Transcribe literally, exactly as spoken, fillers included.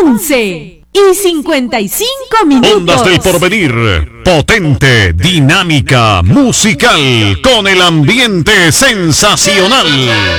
once y cincuenta y cinco minutos. Ondas del Porvenir, potente, dinámica, musical, con el ambiente sensacional.